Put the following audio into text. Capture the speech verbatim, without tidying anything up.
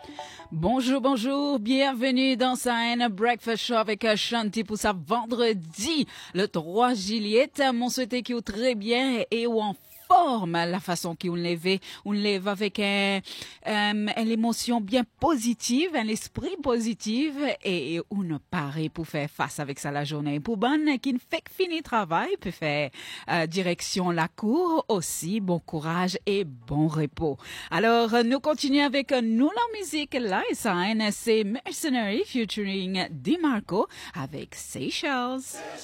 Bonjour, bonjour, bienvenue dans Sain Breakfast Show avec Shanti pour sa vendredi, le trois juillet. Mon souhaité qui est très bien et ou en forme, la façon qu'on lève, on lève avec un, um, une émotion bien positive, un esprit positif et, et on paraît pour faire face avec ça la journée. Pour bonne qui ne fait que finir travail, peut faire euh, direction la cour aussi, bon courage et bon repos. Alors, nous continuons avec nous la musique là et ça, c'est Mercenary featuring DiMarco avec Seychelles.